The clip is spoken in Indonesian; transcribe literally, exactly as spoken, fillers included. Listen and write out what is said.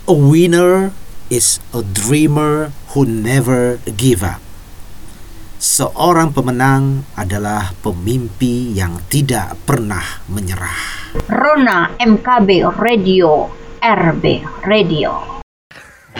A winner is a dreamer who never give up. Seorang pemenang adalah pemimpi yang tidak pernah menyerah. Rona M K B Radio, R B Radio.